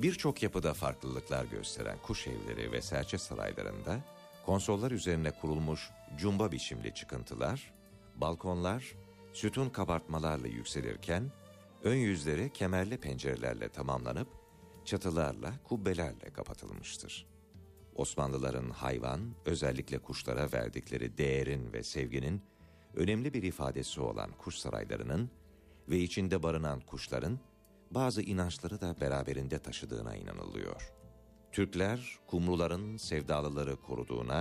Birçok yapıda farklılıklar gösteren kuş evleri ve serçe saraylarında konsollar üzerine kurulmuş cumba biçimli çıkıntılar, balkonlar, sütun kabartmalarla yükselirken ön yüzleri kemerli pencerelerle tamamlanıp çatılarla, kubbelerle kapatılmıştır. Osmanlıların hayvan, özellikle kuşlara verdikleri değerin ve sevginin önemli bir ifadesi olan kuş saraylarının ve içinde barınan kuşların bazı inançları da beraberinde taşıdığına inanılıyor. Türkler, kumruların sevdalıları koruduğuna